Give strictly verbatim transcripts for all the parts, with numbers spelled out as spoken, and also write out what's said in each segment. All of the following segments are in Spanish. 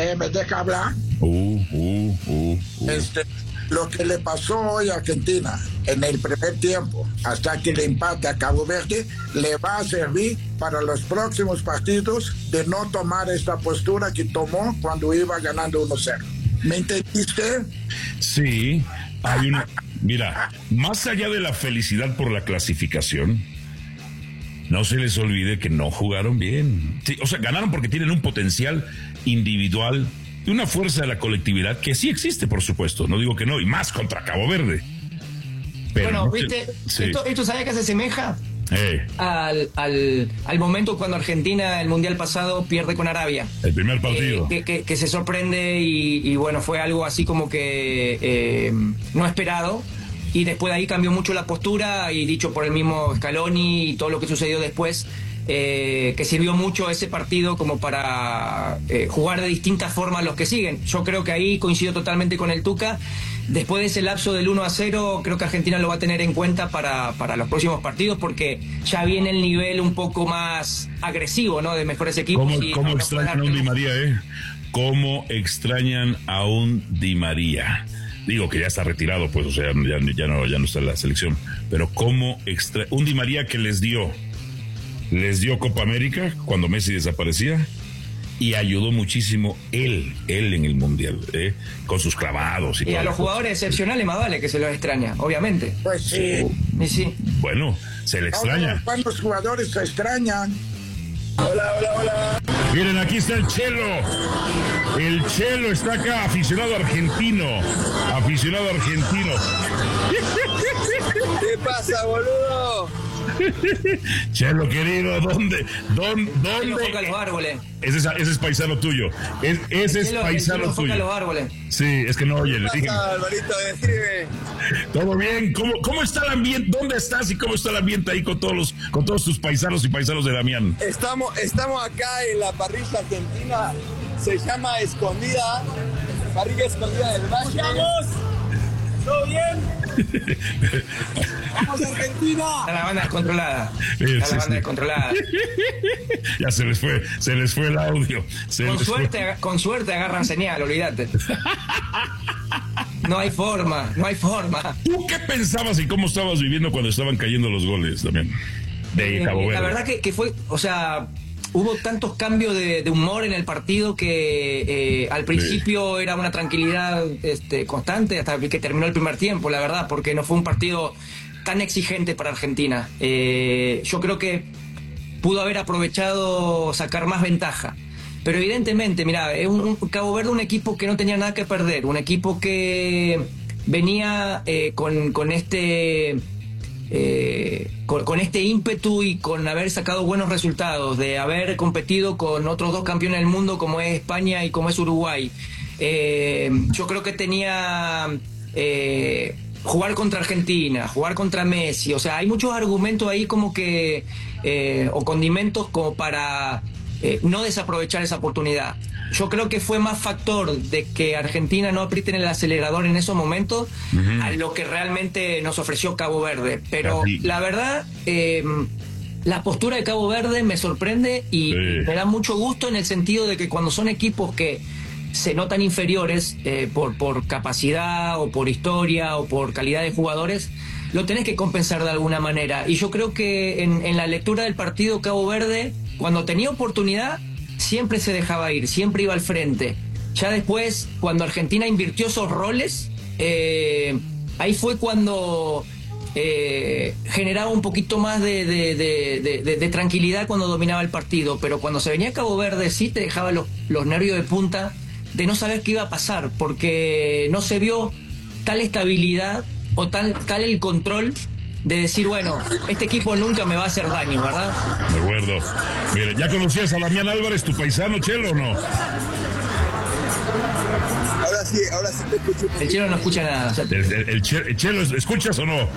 ¿Eh? ¿Me deja hablar? Uh, uh, uh, uh. Este, lo que le pasó hoy a Argentina en el primer tiempo, hasta que le empate a Cabo Verde, le va a servir para los próximos partidos de no tomar esta postura que tomó cuando iba ganando uno cero. ¿Me entendiste? Sí, hay una... Mira, más allá de la felicidad por la clasificación, no se les olvide que no jugaron bien. Sí, o sea, ganaron porque tienen un potencial individual y una fuerza de la colectividad que sí existe, por supuesto. No digo que no, y más contra Cabo Verde. Pero bueno, no viste, te... sí. esto, esto ¿sabes qué se asemeja? Eh. Al, al, al momento cuando Argentina el Mundial pasado pierde con Arabia. El primer partido. Eh, que, que, que se sorprende y, y bueno, fue algo así como que eh, no esperado. Y después de ahí cambió mucho la postura y dicho por el mismo Scaloni y todo lo que sucedió después, eh, que sirvió mucho ese partido como para eh, jugar de distintas formas los que siguen. Yo creo que ahí coincido totalmente con el Tuca. Después de ese lapso del uno a cero, creo que Argentina lo va a tener en cuenta para, para los próximos partidos, porque ya viene el nivel un poco más agresivo, ¿no? De mejores equipos. ¿Cómo, y cómo no, extrañan no a un Di María, eh? ¿Cómo extrañan a un Di María? Digo que ya está retirado, pues, o sea, ya, ya, no, ya no está en la selección. Pero ¿cómo extra... un Di María que les dio, les dio Copa América cuando Messi desaparecía? Y ayudó muchísimo él, él en el Mundial, ¿eh? Con sus clavados. Y, y a los jugadores excepcionales más vale que se los extraña, obviamente. Pues sí. Y sí. Bueno, se le extraña. ¿Cuántos jugadores se extrañan? Hola, hola, hola. Miren, aquí está el Chelo. El Chelo está acá, aficionado argentino. Aficionado argentino. ¿Qué pasa, boludo? Chelo, querido, ¿dónde? ¿Dónde? Chelo ¿Dónde? foca los árboles. Ese es, ese es paisano tuyo. Es, ese es Chelo, paisano Chelo foca tuyo. los árboles. Sí, es que no oye. ¿Qué le dije. pasa, Alvarito? Decime. Todo bien. ¿Cómo, ¿Cómo está el ambiente? ¿Dónde estás y cómo está el ambiente ahí con todos los, con todos tus paisanos y paisanos de Damián? Estamos, estamos acá en la parrilla argentina. Se llama Escondida. Parrilla Escondida del Valle. ¡Vamos! ¿Todo bien? ¡Vamos, Argentina! Está la banda descontrolada. Sí, Está sí, la banda sí. descontrolada. Ya se les fue, se les fue el audio. Se Con les suerte, fue. con suerte agarran señal, olvídate. No hay forma, no hay forma. ¿Tú qué pensabas y cómo estabas viviendo cuando estaban cayendo los goles también? De Eh, Cabo Verde. la verdad que, que fue, o sea, hubo tantos cambios de, de humor en el partido que eh, al principio sí. Era una tranquilidad este, constante hasta que terminó el primer tiempo, la verdad, porque no fue un partido tan exigente para Argentina. Eh, yo creo que pudo haber aprovechado sacar más ventaja. Pero evidentemente, mira, es un, un Cabo Verde, un equipo que no tenía nada que perder, un equipo que venía eh, con, con este... Eh, con, con este ímpetu y con haber sacado buenos resultados, de haber competido con otros dos campeones del mundo como es España y como es Uruguay. Eh, yo creo que tenía eh, jugar contra Argentina, jugar contra Messi, o sea, hay muchos argumentos ahí como que, eh, o condimentos como para eh, no desaprovechar esa oportunidad. Yo creo que fue más factor de que Argentina no apriete en el acelerador en esos momentos uh-huh. a lo que realmente nos ofreció Cabo Verde. Pero Así. la verdad, eh, la postura de Cabo Verde me sorprende y sí. me da mucho gusto en el sentido de que cuando son equipos que se notan inferiores eh, por, por capacidad o por historia o por calidad de jugadores, lo tenés que compensar de alguna manera. Y yo creo que en, en la lectura del partido Cabo Verde, cuando tenía oportunidad, siempre se dejaba ir, siempre iba al frente. Ya después, cuando Argentina invirtió esos roles, eh, ahí fue cuando eh, generaba un poquito más de, de, de, de, de, de tranquilidad cuando dominaba el partido. Pero cuando se venía a Cabo Verde, sí te dejaba los, los nervios de punta de no saber qué iba a pasar, porque no se vio tal estabilidad o tal, tal el control de decir, bueno, este equipo nunca me va a hacer daño, ¿verdad? De acuerdo. Mire, ¿ya conocías a Damián Álvarez, tu paisano, Chelo, o no? Ahora sí, ahora sí te escucho. El Chelo no escucha nada. O sea, el, el, el, Chelo, el Chelo, ¿escuchas o no?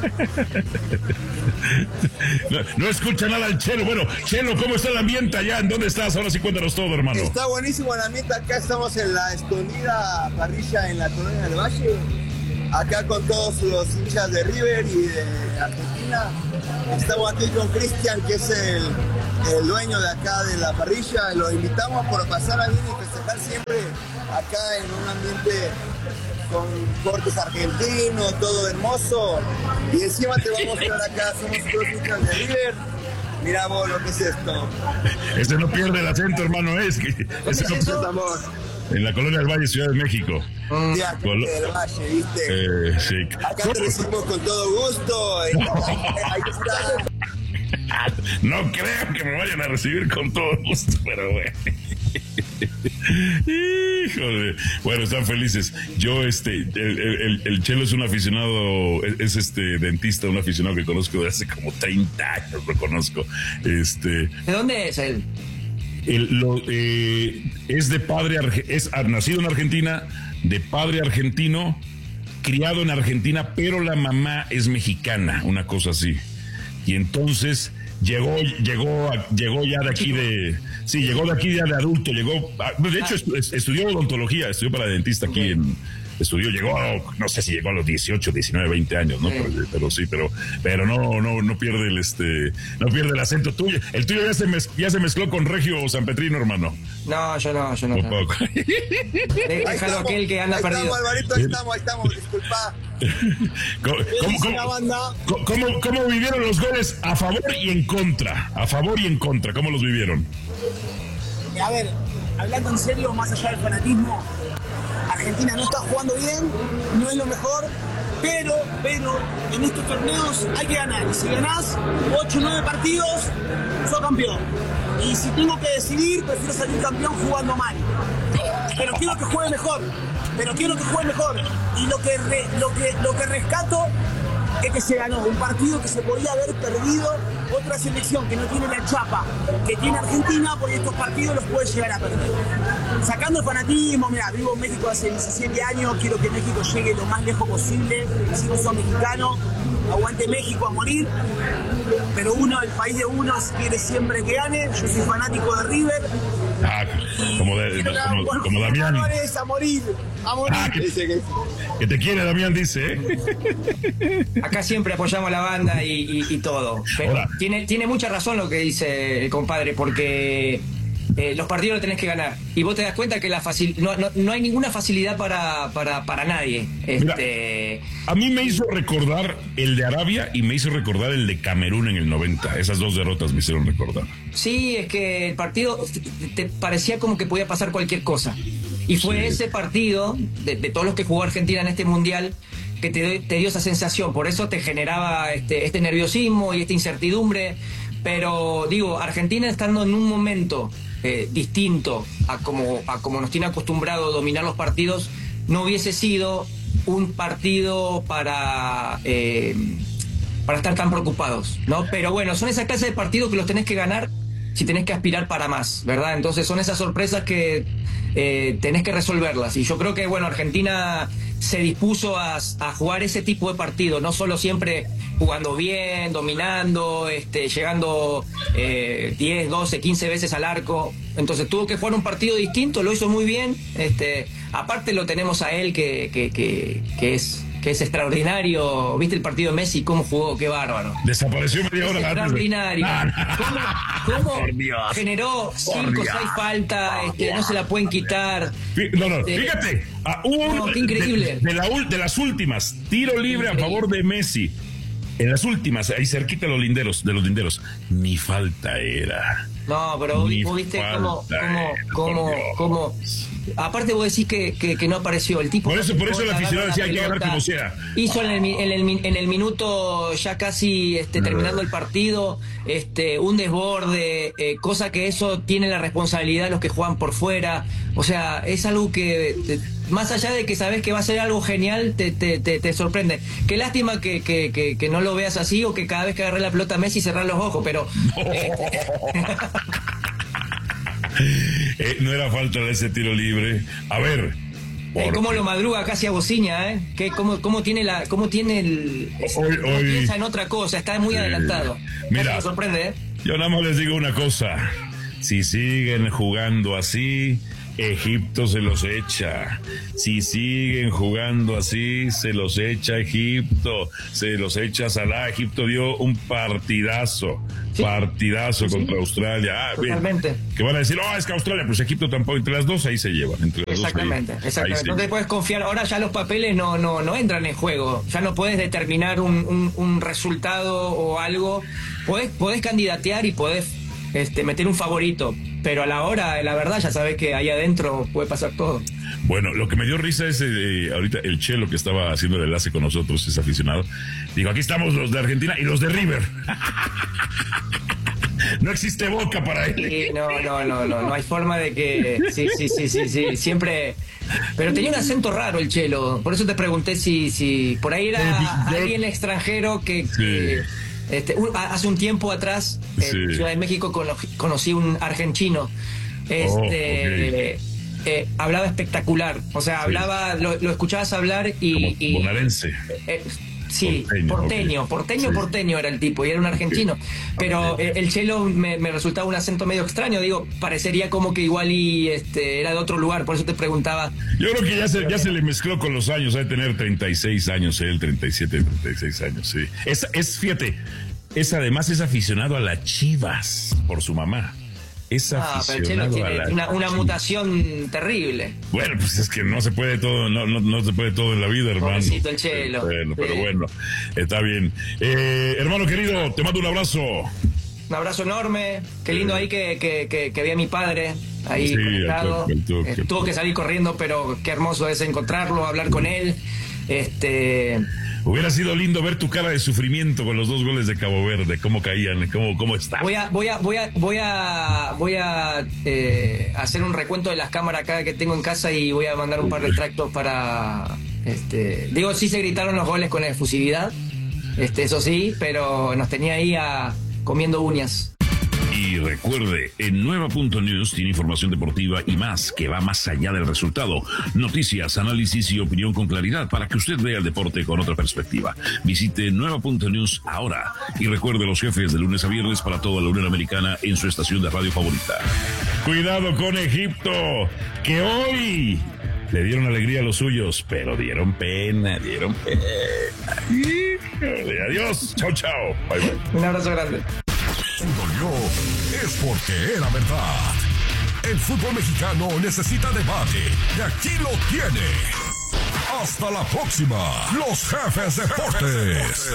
no? No escucha nada el Chelo. Bueno, Chelo, ¿cómo está el ambiente allá? ¿En dónde estás? Ahora sí cuéntanos todo, hermano. Está buenísimo el ambiente. Acá estamos en la escondida parrilla en la Colonia del Valle. Acá con todos los hinchas de River y de Argentina. Estamos aquí con Cristian, que es el, el dueño de acá de la parrilla. Los invitamos por pasar a bien y festejar siempre acá en un ambiente con cortes argentinos, todo hermoso, y encima te vamos a mostrar acá, somos todos hinchas de River. Mira vos lo que es esto. Ese no pierde el acento, hermano, es que ese no pierde. En la Colonia del Valle, Ciudad de México. Mm. Ya, Col- del Valle, ¿viste? Eh, sí. Acá te recibimos con todo gusto. No. Ahí está. No creo que me vayan a recibir con todo gusto, pero bueno. Híjole. Bueno, están felices. Yo, este, el, el, el Chelo es un aficionado, es, es este dentista, un aficionado que conozco de hace como treinta años, lo conozco. Este. ¿De dónde es él? El, lo, eh, es de padre, es nacido en Argentina, de padre argentino, criado en Argentina, pero la mamá es mexicana, una cosa así. Y entonces llegó, llegó, llegó ya de aquí de, sí, llegó de aquí ya de adulto, llegó, de hecho estudió odontología, estudió para dentista aquí en, estudió, llegó, a, no sé si llegó a los dieciocho, diecinueve, veinte años, ¿no? Sí. Pero, pero sí, pero, pero no, no, no pierde el, este, no pierde el acento tuyo. El tuyo ya se, mez, ya se mezcló con Regio Sanpetrino, hermano. No, yo no, yo no. Un poco. Déjalo aquel que anda ahí perdido. Estamos, Alvarito, ahí estamos, ahí estamos, disculpa. ¿Cómo, cómo, cómo, cómo, ¿Cómo vivieron los goles a favor y en contra? A favor y en contra, ¿cómo los vivieron? A ver, hablando en serio, más allá del fanatismo, Argentina no está jugando bien, no es lo mejor, pero, pero en estos torneos hay que ganar. Y si ganás ocho o nueve partidos, sos campeón. Y si tengo que decidir, prefiero salir campeón jugando mal. Pero quiero que juegue mejor, pero quiero que juegue mejor. Y lo que, re, lo que, lo que rescato es que se ganó un partido que se podía haber perdido otra selección que no tiene la chapa que tiene Argentina, porque estos partidos los puede llegar a perder. Sacando el fanatismo, mira, vivo en México hace diecisiete años, quiero que México llegue lo más lejos posible, mis hijos son mexicanos, aguante México a morir, pero uno, el país de uno quiere siempre que gane, yo soy fanático de River. Ah, como, de, como, como, como Damián. A morir, a morir. Ah, que, dice que... que te quiere, Damián, dice. ¿eh? Acá siempre apoyamos a la banda y, y, y todo. Pero tiene, tiene mucha razón lo que dice el compadre, porque eh, los partidos los tenés que ganar. Y vos te das cuenta que la facil, no, no, no hay ninguna facilidad para, para, para nadie. Este... Mira, a mí me hizo recordar el de Arabia y me hizo recordar el de Camerún en el noventa. Esas dos derrotas me hicieron recordar. Sí, es que el partido te parecía como que podía pasar cualquier cosa. Y fue sí. ese partido, de, de todos los que jugó Argentina en este Mundial, que te, te dio esa sensación. Por eso te generaba este, este nerviosismo y esta incertidumbre. Pero digo, Argentina estando en un momento eh, distinto a como, a como nos tiene acostumbrado a dominar los partidos, no hubiese sido un partido para... Eh, para estar tan preocupados, ¿no? Pero bueno, son esa clase de partidos que los tenés que ganar si tenés que aspirar para más, ¿verdad? Entonces son esas sorpresas que eh, tenés que resolverlas. Y yo creo que, bueno, Argentina se dispuso a, a jugar ese tipo de partido, no solo siempre jugando bien, dominando, este, llegando eh, diez, doce, quince veces al arco. Entonces tuvo que jugar un partido distinto, lo hizo muy bien. Este, aparte lo tenemos a él que, que, que, que es... que es extraordinario. ¿Viste el partido de Messi? ¿Cómo jugó? ¡Qué bárbaro! Desapareció media hora. Es extraordinario. ¿Cómo, cómo generó cinco o seis faltas? Este, no se la pueden quitar. No, no, este, fíjate. Uh, un, no, qué increíble. De, de, la, de las últimas, tiro libre a favor de Messi. En las últimas, ahí cerquita de los linderos, de los linderos, ni falta era. No, pero vos viste cómo, cómo, cómo, cómo. Aparte vos decís que, que, que no apareció el tipo. Por eso, por eso el aficionado decía hay que ganar como sea. Hizo en el, en el, en el minuto ya casi este, terminando el partido, este, un desborde, eh, cosa que eso tiene la responsabilidad de los que juegan por fuera. O sea, es algo que te, más allá de que sabes que va a ser algo genial, te, te, te, te sorprende. Qué lástima que, que, que, que no lo veas así, o que cada vez que agarre la pelota Messi cerrar los ojos, pero eh, eh, no era falta de ese tiro libre. A ver, eh, cómo lo madruga casi a bocina, ¿eh? Que cómo, cómo tiene la, cómo tiene el, hoy, no hoy, piensa en otra cosa, está muy eh, adelantado. Mira, me sorprende, ¿eh? Yo nada más les digo una cosa: si siguen jugando así, Egipto se los echa. Si siguen jugando así, se los echa Egipto, se los echa Salah. Egipto dio un partidazo, sí. partidazo sí. contra Australia. Ah, Totalmente. Bien, que van a decir, oh, es que Australia, pues Egipto tampoco, entre las dos ahí se llevan. Entre las exactamente, dos ahí, exactamente. Ahí no te puedes confiar, ahora ya los papeles no, no, no entran en juego, ya no puedes determinar un, un, un resultado o algo, podés, podés candidatear y podés este, meter un favorito, pero a la hora, la verdad, ya sabes que ahí adentro puede pasar todo. Bueno, lo que me dio risa es eh, ahorita el Chelo que estaba haciendo el enlace con nosotros, es aficionado. Digo, aquí estamos los de Argentina y los de River. No existe Boca para él. Sí, no, no, no, no, no hay forma de que... Sí, sí, sí, sí, sí, siempre... Pero tenía un acento raro el Chelo, por eso te pregunté si, si por ahí era eh, alguien yo... extranjero que... Sí. que este, un, hace un tiempo atrás, en sí. Ciudad de México, cono, conocí un argentino. Este... Oh, okay. Eh, hablaba espectacular, o sea, hablaba, sí. lo, lo escuchabas hablar y... Como y bonaerense. Eh, sí, porteño, porteño, okay. porteño, sí. porteño era el tipo, y era un argentino. Okay. Pero okay. el Chelo me, me resultaba un acento medio extraño, digo, parecería como que igual y este era de otro lugar, por eso te preguntaba. Yo creo que ya se, ya se le mezcló con los años, ha de tener treinta y seis años, él, treinta y siete, treinta y seis años, sí. Es, es fíjate, es además es aficionado a las Chivas por su mamá. Es ah, pero el Chelo tiene una, una mutación terrible. Bueno, pues es que no se puede todo, no, no, no se puede todo en la vida, hermano. Pobrecito el Chelo. Bueno, sí. Pero bueno, está bien. Eh, hermano querido, te mando un abrazo. Un abrazo enorme. Qué lindo eh. ahí que, que, que, que vi a mi padre ahí sí, conectado. El toque, el toque. Eh, tuvo que salir corriendo, pero qué hermoso es encontrarlo, hablar con él. Este... Hubiera sido lindo ver tu cara de sufrimiento con los dos goles de Cabo Verde, cómo caían, cómo, cómo está. Voy a, voy a, voy a, voy a, voy a eh, hacer un recuento de las cámaras acá que tengo en casa y voy a mandar un par de extractos para, este, digo, sí se gritaron los goles con efusividad, este, eso sí, pero nos tenía ahí a, comiendo uñas. Y recuerde, en Nueva punto news tiene información deportiva y más que va más allá del resultado. Noticias, análisis y opinión con claridad para que usted vea el deporte con otra perspectiva. Visite Nueva punto news ahora y recuerde los jefes de lunes a viernes para toda la Unión Americana en su estación de radio favorita. Cuidado con Egipto, que hoy le dieron alegría a los suyos, pero dieron pena, dieron pena. Adiós, chao, chao. Bye, bye. Un abrazo grande. Dolió es porque era verdad. El fútbol mexicano necesita debate y aquí lo tiene. Hasta la próxima, los jefes deportes.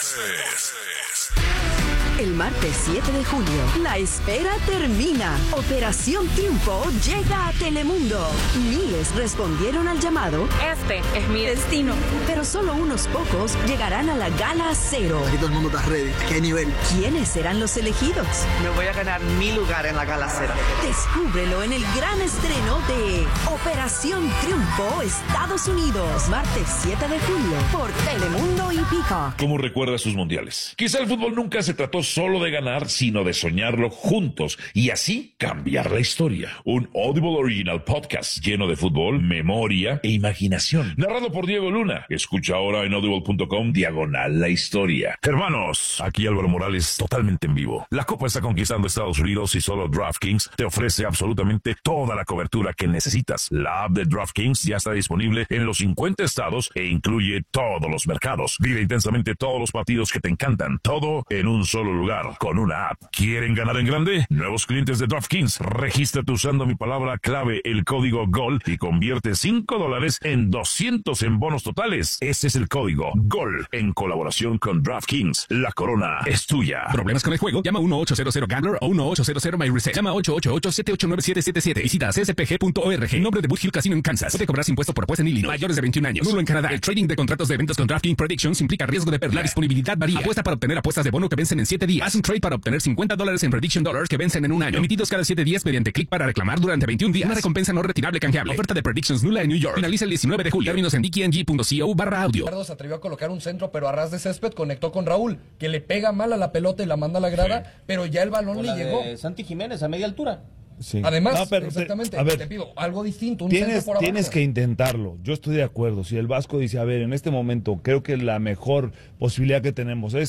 El martes siete de julio, la espera termina. Operación Triunfo llega a Telemundo. Miles respondieron al llamado. Este es mi destino. Pero solo unos pocos llegarán a la Gala Cero. Aquí todo el mundo está ready. ¿Qué nivel? ¿Quiénes serán los elegidos? Me voy a ganar mi lugar en la Gala Cero. Descúbrelo en el gran estreno de Operación Triunfo Estados Unidos. Martes siete de julio por Telemundo y Peacock. ¿Cómo recuerda sus mundiales? Quizá el fútbol nunca se trató solo de ganar, sino de soñarlo juntos y así cambiar la historia. Un Audible Original Podcast lleno de fútbol, memoria e imaginación. Narrado por Diego Luna. Escucha ahora en audible punto com diagonal la historia. Hermanos, aquí Álvaro Morales totalmente en vivo. La Copa está conquistando Estados Unidos y solo DraftKings te ofrece absolutamente toda la cobertura que necesitas. La app de DraftKings ya está disponible en los cincuenta estados e incluye todos los mercados. Vive intensamente todos los partidos que te encantan. Todo en un solo lugar, con una app. ¿Quieren ganar en grande? Nuevos clientes de DraftKings, regístrate usando mi palabra clave, el código GOL, y convierte cinco dólares en doscientos en bonos totales. Ese es el código GOL, en colaboración con DraftKings. La corona es tuya. ¿Problemas con el juego? Llama uno ocho cero cero Gambler o uno ocho cero cero My Reset. Llama ocho ocho ocho siete ocho nueve siete siete siete. Visita c s p g punto org. Nombre de Boot Hill Casino en Kansas. Puede cobrar impuesto por apuesta en Illinois. Mayores de veintiún años. Nulo en Canadá. El trading de contratos de eventos con DraftKings Predictions implica riesgo de pérdida. La disponibilidad varía. Apuesta para obtener apuestas de bono que vencen en siete días. Haz un trade para obtener cincuenta dólares en Prediction Dollars que vencen en un año. Emitidos cada siete días mediante clic para reclamar durante veintiún días. Una recompensa no retirable canjeable. Oferta de Predictions nula en New York. Finaliza el diecinueve de julio. Términos en d k n g punto co barra audio. Ricardo se atrevió a colocar un centro, pero a ras de césped conectó con Raúl, que le pega mal a la pelota y la manda a la grada, sí. Pero ya el balón le llegó. Santi Jiménez a media altura. Sí. Además, no, pero, exactamente, a ver, te pido algo distinto. Un tienes, por tienes que intentarlo. Yo estoy de acuerdo. Si el Vasco dice, a ver, en este momento creo que la mejor posibilidad que tenemos es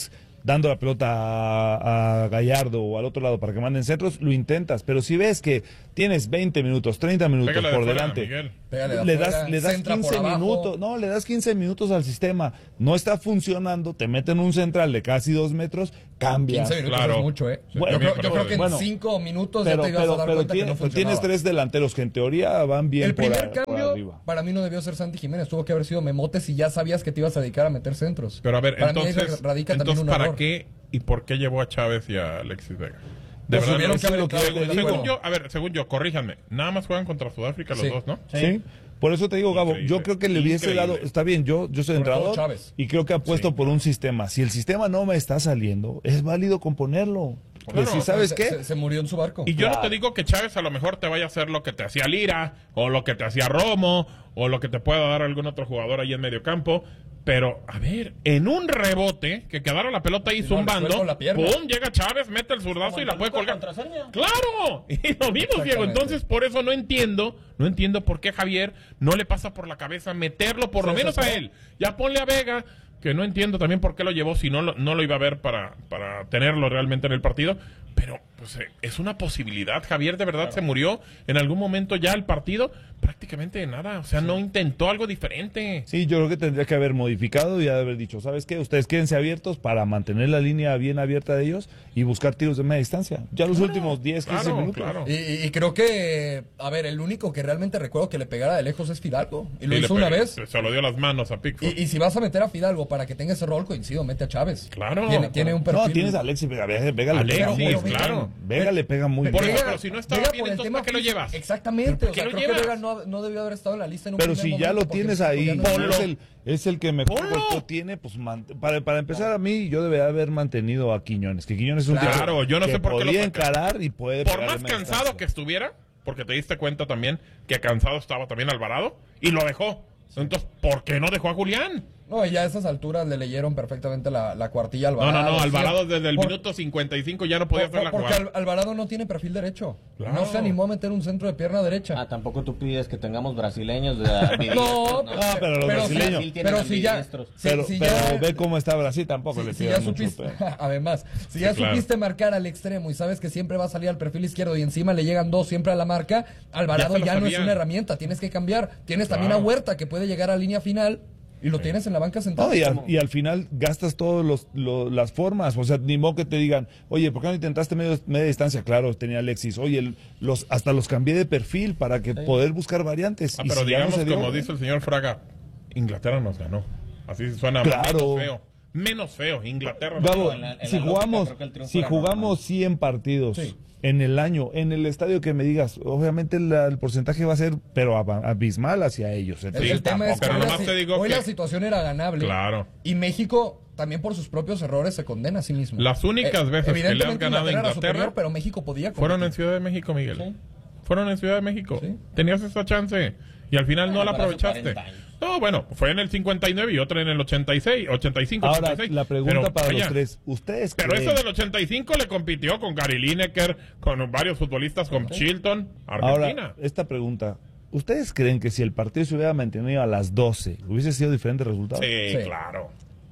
dando la pelota a, a Gallardo o al otro lado para que manden centros, lo intentas. Pero si ves que tienes veinte minutos, treinta minutos Pégale por de fuera, delante, de le afuera, das, le das centra quince por abajo. minutos, no, le das quince minutos al sistema, no está funcionando, te meten un central de casi dos metros, cambia. quince minutos Claro. es mucho, ¿eh? Bueno, yo creo, yo creo que bueno, en cinco minutos Pero, ya te ibas pero, a dar pero cuenta tiene- que no pero tienes funcionaba. tres delanteros que en teoría van bien El por, primer a- por cambio arriba. para mí no debió ser Santi Jiménez, tuvo que haber sido Memote si ya sabías que te ibas a dedicar a meter centros. Pero a ver, para mí ahí entonces, radica también entonces un ¿para error. qué y por qué llevó a Chávez y a Alexis Vega? De Pues verdad, tuvieron no- que haber según, entrado según- con el según juego. yo, a ver, según yo, corríjanme, nada más juegan contra Sudáfrica los Sí. dos, ¿no? Sí. Por eso te digo, Gabo, Increíble, yo creo que le hubiese increíble. dado, está bien, yo, yo soy Sobre todo entrenador Chávez. y creo que apuesto por un sistema. Si el sistema no me está saliendo, es válido componerlo. Claro, si sabes se, qué, Se, se murió en su barco. Y yo Claro. no te digo que Chávez a lo mejor te vaya a hacer lo que te hacía Lira, o lo que te hacía Romo, o lo que te pueda dar algún otro jugador ahí en medio campo. Pero, a ver, en un rebote, que quedaron la pelota ahí Y no, le zumbando, suelto la pierna. ¡pum! Llega Chávez, mete el zurdazo y la puede colgar. ¡Claro! Y lo vimos, Diego. Exactamente. Entonces, por eso no entiendo, no entiendo por qué Javier no le pasa por la cabeza meterlo, por lo Sí, menos eso a fue. él. Ya ponle a Vega, que no entiendo también por qué lo llevó, si no lo, no lo iba a ver para, para tenerlo realmente en el partido. Pero, pues, eh, es una posibilidad. Javier de verdad se murió en algún momento ya el partido, prácticamente de nada. O sea, no intentó algo diferente. sí, yo creo que tendría que haber modificado y haber dicho, ¿sabes qué? Ustedes quédense abiertos para mantener la línea bien abierta de ellos y buscar tiros de media distancia. Ya los últimos diez, quince Claro, minutos. claro. Y, y- y creo que, a ver, el único que realmente recuerdo que le pegara de lejos es Fidalgo. Y lo Sí, le hizo una pegué. vez. Se lo dio las manos a Pickford. Y, y si vas a meter a Fidalgo para que tenga ese rol, coincido, mete a Chávez. Claro. Tiene, tiene un perfil. No, tienes a Alexis Vega, Vega, Vega le pega Alexis, muy bien. claro. Vega le pega muy Por bien. eso, pero si no estaba Vega bien, por el entonces tema ¿para qué lo físico. llevas? Exactamente. ¿Por O qué sea, lo creo que llevas? Vega no, no debió haber estado en la lista en un Pero primer si ya momento lo porque tienes no ahí, podía no- es el, es el que mejor Ponlo. cuerpo tiene, pues man- para, para empezar a mí, yo debería haber mantenido a Quiñones, que Quiñones es un Claro, tipo yo no que sé por qué lo podía saca. encarar y puede Por pegar de más media cansado distancia. que estuviera, porque te diste cuenta también que cansado estaba también Alvarado, y lo dejó. Entonces, ¿por qué no dejó a Julián? No, y ya a esas alturas le leyeron perfectamente la, la cuartilla a No, Alvarado. no, no, Sí, Alvarado desde el por- minuto cincuenta y cinco ya no podía por- hacer la Porque jugada. Al- Alvarado no tiene perfil derecho. Claro. No se animó a meter un centro de pierna derecha. Ah, tampoco tú pides que tengamos brasileños de No, Ah, pero los brasileños. sí, pero si ya, si- Pero, si pero ya- ve cómo está Brasil, tampoco si- le si piden ya mucho. supiste, pero- además, si Sí, ya claro. supiste marcar al extremo y sabes que siempre va a salir al perfil izquierdo y encima le llegan dos siempre a la marca, Alvarado Ya se lo ya, no es sabían. una herramienta, tienes que cambiar. Tienes también Claro. a Huerta que puede llegar a línea final y lo tienes en la banca sentado. No, y, al, y al final gastas todas las formas. O sea, ni modo que te digan, oye, ¿por qué no intentaste medio, media distancia? Claro, tenía Alexis. Oye, el- los, hasta los cambié de perfil para que poder buscar variantes. Ah, Y pero si ya no digamos, se dio, como dice el señor Fraga, Inglaterra nos ganó. Así suena Claro. menos feo. Menos feo, Inglaterra. nos Gabo, ganó. en la- en si la lógica, jugamos, creo que el triunfo si era jugamos normal. cien partidos Sí. en el año, en el estadio que me digas, obviamente la- el porcentaje va a ser, pero ab- abismal hacia ellos. El, Entonces, el tema es que pero hoy, la, nomás si- te digo hoy que- la situación era ganable. Claro. Y México también por sus propios errores se condena a sí mismo. Las únicas veces que le has evidentemente ganado a era Inglaterra superior, pero México podía fueron en competir. Ciudad de México, Miguel. Sí. Fueron en Ciudad de México. Sí. Tenías esa chance. Y al final no Bueno, la pero hace aprovechaste. cuarenta años. No, bueno, fue en el cincuenta y nueve y otra en el ochenta y seis, ochenta y cinco, ahora, ochenta y seis. la pregunta Pero, para vaya, los tres, ¿ustedes Pero creen? eso del ochenta y cinco le compitió con Gary Lineker, con varios futbolistas, con Chilton, Argentina. Ahora, esta pregunta, ¿ustedes creen que si el partido se hubiera mantenido a las doce, hubiese sido diferente resultado? sí, Sí. claro.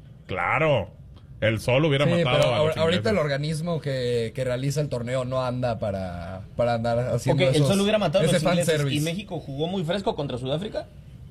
Claro. El sol hubiera Sí, matado pero a ahor- los ahorita el ingleses. organismo que, que realiza el torneo no anda para, para andar haciendo Ok, el esos- sol hubiera matado a ese los ingleses fanservice. y México jugó muy fresco contra Sudáfrica.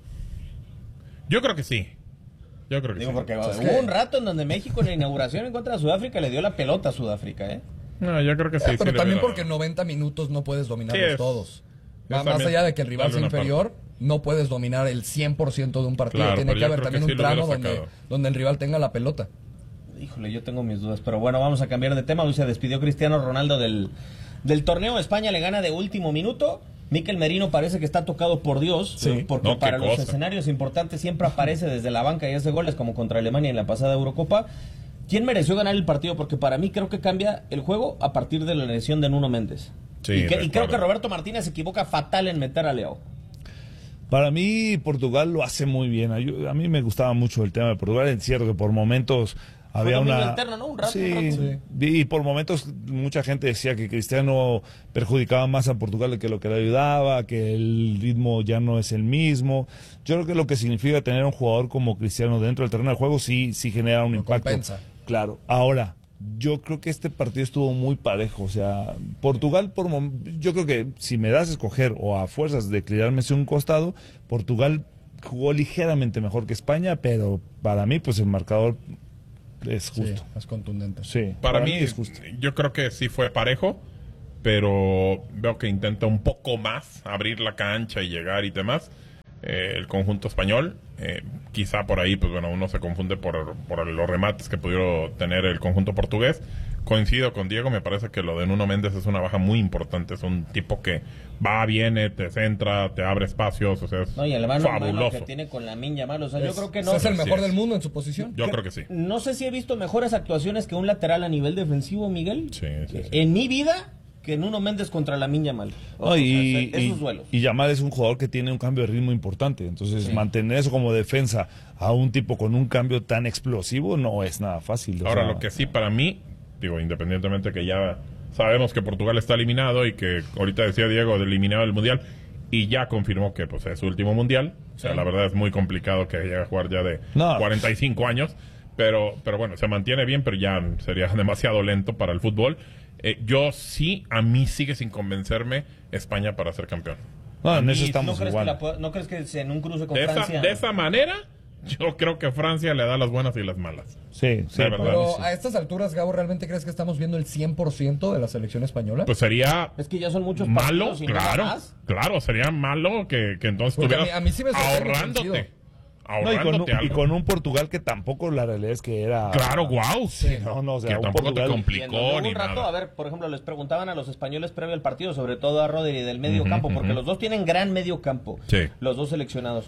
Yo creo que sí. Yo creo que Digo, sí. porque Pues es hubo que- un rato en donde México en la inauguración en contra de Sudáfrica le dio la pelota a Sudáfrica, ¿eh? No, yo creo que sí. Eh, sí pero le también hubiera porque en dado. noventa minutos no puedes dominarlos Sí, es- todos. es Más, más también allá de que el rival darle sea una inferior, no puedes dominar el cien por ciento de un partido. Claro, Tiene pero que yo haber creo que también sí un lo hubiera tramo donde, sacado. donde el rival tenga la pelota. Híjole, yo tengo mis dudas, pero bueno, vamos a cambiar de tema. Hoy se despidió Cristiano Ronaldo del, del torneo. España le gana de último minuto. Mikel Merino parece que está tocado por Dios, Sí. eh, porque No, qué para los cosa. escenarios importantes siempre aparece desde la banca y hace goles, como contra Alemania en la pasada Eurocopa. ¿Quién mereció ganar el partido? Porque para mí creo que cambia el juego a partir de la lesión de Nuno Méndez. Sí, y, que- de y creo acuerdo. que Roberto Martínez se equivoca fatal en meter a Leao. Para mí, Portugal lo hace muy bien. Yo- a mí me gustaba mucho el tema de Portugal. Es cierto que por momentos había dominio una... alterno, ¿no? Un rato, sí, un rato. y por momentos mucha gente decía que Cristiano perjudicaba más a Portugal de que lo que le ayudaba, que el ritmo ya no es el mismo. Yo creo que lo que significa tener un jugador como Cristiano dentro del terreno de juego sí, sí genera un Lo impacto. compensa. Claro. Ahora, yo creo que este partido estuvo muy parejo. O sea, Portugal, por mom- yo creo que si me das a escoger o a fuerzas de declinarme hacia un costado, Portugal jugó ligeramente mejor que España, pero para mí, pues el marcador es justo. Sí, es contundente. Sí, Para, para mí, mí es justo. yo creo que sí fue parejo, pero veo que intenta un poco más abrir la cancha y llegar y demás. Eh, el conjunto español, eh, quizá por ahí, pues bueno, uno se confunde por, por los remates que pudieron tener el conjunto portugués. Coincido con Diego, me parece que lo de Nuno Méndez es una baja muy importante. Es un tipo que va, viene, te centra, te abre espacios, o sea, es No, y el mano a mano fabuloso. que tiene con la Minya Mal, o sea, yo Es- creo que no. es el mejor Así es. del mundo en su posición. Yo creo que sí. No sé si he visto mejores actuaciones que un lateral a nivel defensivo, Miguel. Sí, sí, sí. En mi vida, que Nuno Méndez contra la Minya Mal. O No, sea, y, esos y, duelos. y Yamal es un jugador que tiene un cambio de ritmo importante. Entonces, Sí. mantener eso como defensa a un tipo con un cambio tan explosivo no es nada fácil. O Ahora, sea, lo que sí para mí, digo, independientemente que ya sabemos que Portugal está eliminado y que ahorita decía Diego, de eliminado del Mundial, y ya confirmó que pues es su último Mundial. O sea, Sí. la verdad es muy complicado que llegue a jugar ya de No. cuarenta y cinco años, pero, pero bueno, se mantiene bien, pero ya sería demasiado lento para el fútbol. Eh, yo sí, a mí sigue sin convencerme España para ser campeón. No, A en mí, eso ¿No estamos crees, que igual. la pueda- ¿No crees que en un cruce con de, esa, Francia? de esa manera, yo creo que Francia le da las buenas y las malas. Sí, sí, De verdad. Pero sí. a estas alturas, Gabo, ¿realmente crees que estamos viendo el cien por ciento de la selección española? Pues sería Es que ya son muchos malo, partidos y no claro, más. claro, sería malo que, que entonces Porque a mí- estuvieras a mí sí me sorprende ahorrándote, coincido. No, y, con un, ahorrándote y algo. con un Portugal que tampoco la realidad es que era. Claro, wow, Sí, no, no, o sea, que un tampoco Portugal- te Y en complicó donde hubo ni un rato, nada. a ver, por ejemplo, les preguntaban a los españoles previo al partido, sobre todo a Rodri del medio Ujú, campo, porque ujú. los dos tienen gran medio campo, Sí. los dos seleccionados.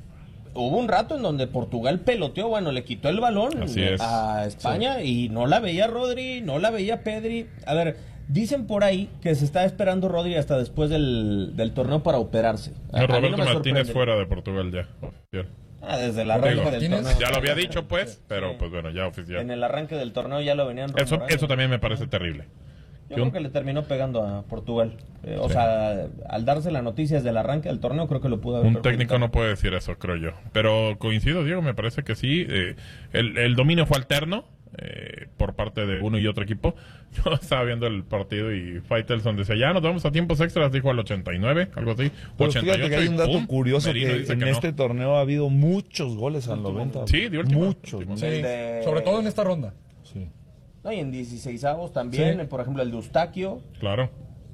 Hubo un rato en donde Portugal peloteó, bueno, le quitó el balón Así es. a España y no la veía Rodri, no la veía Pedri. A ver, dicen por ahí que se está esperando Rodri hasta después del, del torneo para operarse. A- a mí no Roberto me Martínez sorprende. fuera de Portugal ya, oficial. Ah, desde el Roberto arranque del Martínez. torneo. Ya lo había dicho pues, pero pues bueno, ya oficial. En el arranque del torneo ya lo venían Eso, rumorando. eso también me parece terrible. Yo Que un- creo que le terminó pegando a Portugal. Eh, o Sí. sea, al darse la noticia desde el arranque del torneo, creo que lo pudo haber Un perjudicado. técnico no puede decir eso, creo yo. Pero coincido, Diego, me parece que sí. eh, el, el dominio fue alterno eh, por parte de uno y otro equipo. Yo estaba viendo el partido y Faitelson decía, ya nos vamos a tiempos extras, dijo al ochenta y nueve, algo así. Pero ochenta y ocho fíjate que hay y un dato ¡pum! curioso Merino que dice en que no. este torneo ha habido muchos goles al noventa. Sí, de último. Muchos. Sí, El de- sobre todo en esta ronda. Sí. No, y en dieciseisavos también, Sí. eh, por ejemplo, el de Eustaquio. Claro.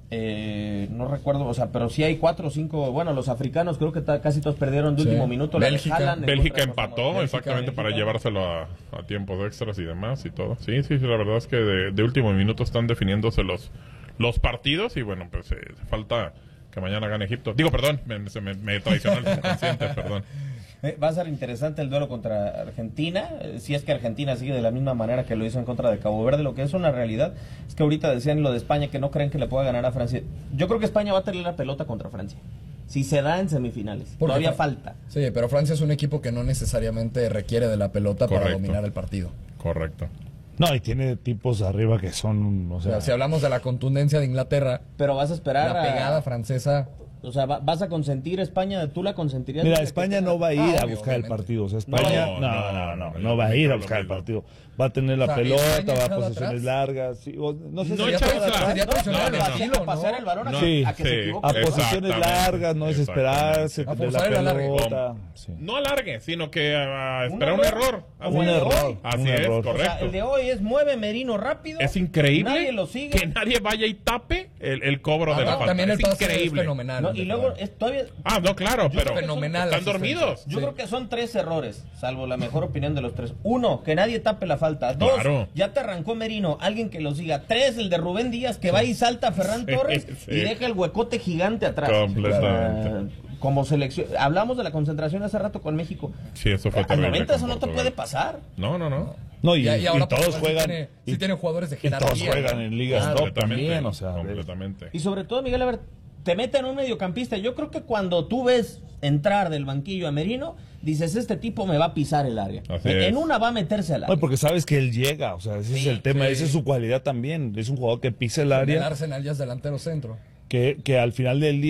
Eh, no recuerdo, o sea, pero sí hay cuatro o cinco. Bueno, los africanos creo que ta- casi todos perdieron de Sí. último minuto. la de Bélgica. Haaland en Bélgica contra de empató Bélgica, exactamente para Bélgica. llevárselo a, a tiempos extras y demás y todo. Sí, sí, sí, la verdad es que de, de último minuto están definiéndose los, los partidos y bueno, pues eh, falta que mañana gane Egipto. Digo, perdón, me, se me, me traicionó el subconsciente, perdón. Eh, va a ser interesante el duelo contra Argentina, eh, si es que Argentina sigue de la misma manera que lo hizo en contra de Cabo Verde. Lo que es una realidad es que ahorita decían lo de España, que no creen que le pueda ganar a Francia. Yo creo que España va a tener la pelota contra Francia, si se da en semifinales. Porque Todavía Fra- falta. Sí, pero Francia es un equipo que no necesariamente requiere de la pelota para Correcto. dominar el partido. Correcto. No, y tiene tipos arriba que son, o O sea, sea, si hablamos de la contundencia de Inglaterra, Pero vas a esperar la a- pegada francesa. O sea, va- vas a consentir a España, tú la consentirías. mira, desde España que no va a ir Ah, a obvio, buscar el obviamente. partido. O sea, España No, no, no, no, no, no, no va a ir a lo buscar el mismo. partido. Va a tener la O sea, pelota, España va a echada posiciones atrás. largas. sí, o- no sé No si echada echada atrás. Sería traicionar No, el no, no. estilo, a pasar ¿no? el balón a, No, que, a que sí. se equivoque. a posiciones Exactamente, largas, no desesperarse A de la forzar el alargue. pelota. Sí. No alargue, sino que a, a Un esperar un error. error. Así Un es. error, Así un es, error. O sea, correcto. el de hoy es mueve Merino rápido. Es increíble Nadie lo sigue. que nadie vaya y tape el, el cobro Ah, de la no, falta. también el es pase es increíble. fenomenal. No, y luego es todavía. Ah, no, claro, pero fenomenal están la asistencia. dormidos. Yo Sí. creo que son tres errores, salvo la mejor opinión de los tres. Uno, que nadie tape la falta. Dos, Claro. ya te arrancó Merino, alguien que lo siga. Tres, el de Rubén Díaz, que va y salta a Ferran Sí, Torres sí. y deja el huecote gigante atrás. Completamente. O sea, como selección. Hablamos de la concentración hace rato con México. Sí, eso fue Al terrible noventa con eso no te Portugal. puede pasar. No, no, no. No, y, Y, y ahora y todos Portugal sí juegan. tiene- y, sí tiene jugadores de y todos jerarquía. juegan en ligas top Completamente, también, o sea, de- completamente. Y sobre todo, Miguel, a ver, te meten un mediocampista. Yo creo que cuando tú ves entrar del banquillo a Merino, dices, este tipo me va a pisar el área. Así En es. una va a meterse al área. No, porque sabes que él llega, o sea, ese es Sí, el tema, sí. esa es su cualidad también. Es un jugador que pisa el En el área, Arsenal ya es delantero centro. que, que al final del día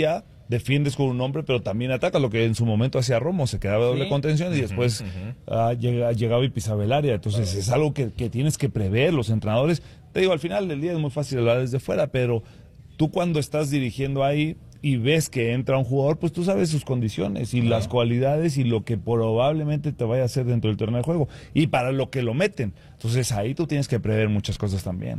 defiendes con un hombre, pero también atacas, lo que en su momento hacía Romo, se quedaba doble Sí. contención y después uh-huh. uh, llega, llegaba y pisaba el área. Entonces es algo que, que tienes que prever los entrenadores. Te digo, al final del día es muy fácil hablar desde fuera, pero tú cuando estás dirigiendo ahí y ves que entra un jugador, pues tú sabes sus condiciones y uh-huh. las cualidades y lo que probablemente te vaya a hacer dentro del terreno de juego y para lo que lo meten. Entonces ahí tú tienes que prever muchas cosas también.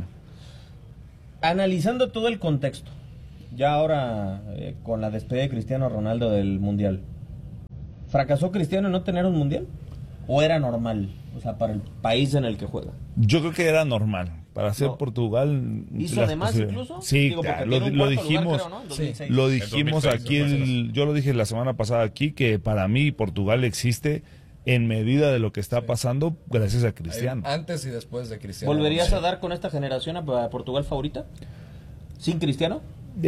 Analizando todo el contexto, ya ahora eh, con la despedida de Cristiano Ronaldo del Mundial, ¿fracasó Cristiano en no tener un Mundial? ¿O era normal? O sea, para el país en el que juega. Yo creo que era normal. Para ser no. Portugal... ¿Hizo además incluso? Sí, Digo, claro, lo, lo dijimos, lugar, creo, ¿no? sí. lo dijimos aquí, el, yo lo dije la semana pasada aquí, que para mí Portugal existe en medida de lo que está pasando gracias a Cristiano. Antes y después de Cristiano. ¿Volverías a dar con esta generación a Portugal favorita? ¿Sin Cristiano?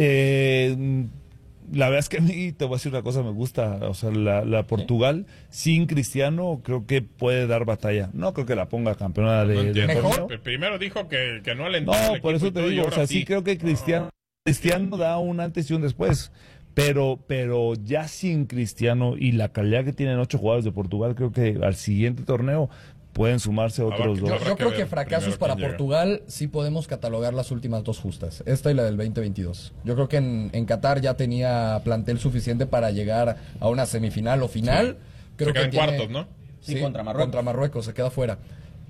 Eh, la verdad es que a mí, te voy a decir una cosa, me gusta, o sea, la, la Portugal ¿Sí? sin Cristiano creo que puede dar batalla. No creo que la ponga campeona de, no de mejor. Primero dijo que, que no alentaba. No, por eso te digo, o sea, sí, sí creo que Cristiano, Cristiano da un antes y un después. Pero, pero ya sin Cristiano y la calidad que tienen ocho jugadores de Portugal, creo que al siguiente torneo pueden sumarse otros yo, dos. Yo creo que fracasos para Portugal sí podemos catalogar las últimas dos justas, esta y la del veinte veintidós. Yo creo que en, en Qatar ya tenía plantel suficiente para llegar a una semifinal o final. Sí. Creo se queda que en tiene, cuartos, ¿no? Sí, sí, contra Marruecos. Contra Marruecos, se queda fuera.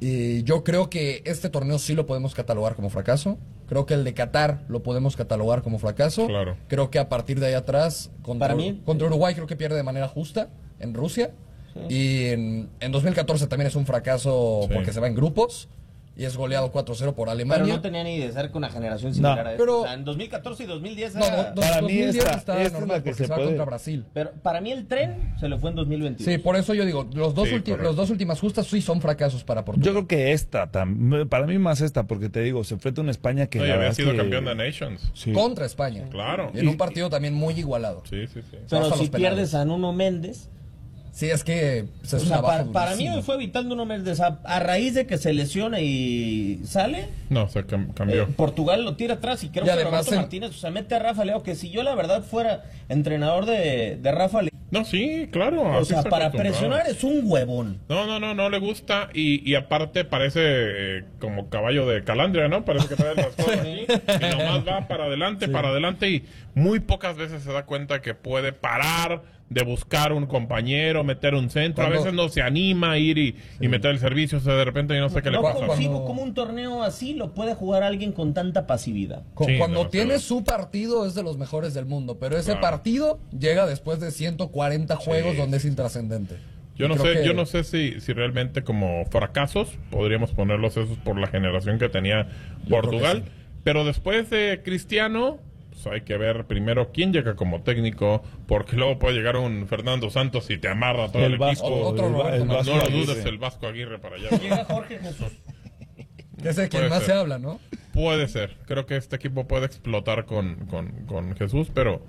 Y yo creo que este torneo sí lo podemos catalogar como fracaso. Creo que el de Qatar lo podemos catalogar como fracaso. Claro. Creo que a partir de ahí atrás, contra, Para mí, contra Uruguay creo que pierde de manera justa en Rusia. Sí. Y en, en dos mil catorce también es un fracaso sí. porque se va en grupos. Y es goleado cuatro cero por Alemania. Pero no tenía ni de cerca una generación similar no, a esta. pero, o sea, en dos mil catorce y dos mil diez no, era... no, para dos mil diez mí esta, está esta normal es la que porque se, se va puede. contra Brasil. Pero para mí el tren se le fue en dos mil veintidós. Sí, por eso yo digo, los dos, sí, ulti los dos últimas justas sí son fracasos para Portugal. Yo creo que esta, para mí más esta, porque te digo, se enfrenta a una España que... No, la había sido que... campeón de Nations. Sí. Contra España. Claro. Y en un partido también muy igualado. Sí, sí, sí. Pero si pierdes a Nuno Méndez... Sí, es que se o sea, para, para mí fue vital Nuno Méndez. A, a raíz de que se lesiona y sale, no, se cam cambió. Eh, Portugal lo tira atrás y creo y que además Roberto en... Martínez, o sea, mete a Rafa Leao, que si yo la verdad fuera entrenador de, de Rafa Leao. No, sí, claro. O sea, para presionar es un huevón. No, no, no, no le gusta y, y aparte parece eh, como caballo de calandria, ¿no? Parece que trae las cosas aquí y nomás va para adelante, sí. para adelante y muy pocas veces se da cuenta que puede parar de buscar un compañero, meter un centro. Cuando, a veces no se anima a ir y, sí. y meter el servicio, o sea, de repente yo no sé no, qué le pasa. No concibo cómo un torneo así lo puede jugar alguien con tanta pasividad. Sí, cuando tiene su partido es de los mejores del mundo, pero ese claro. partido llega después de ciento cuarenta juegos sí. donde es intrascendente. Yo no sé, que... yo no sé si, si realmente como fracasos podríamos ponerlos esos por la generación que tenía Portugal, sí. pero después de Cristiano... hay que ver primero quién llega como técnico, porque luego puede llegar un Fernando Santos y te amarra todo el, el Vasco, equipo. Otro el, el, el no lo dudes, el Vasco Aguirre para allá. Llega Jorge Jesús. Que es el que más ser. se habla, ¿no? Puede ser. Creo que este equipo puede explotar con, con, con Jesús, pero...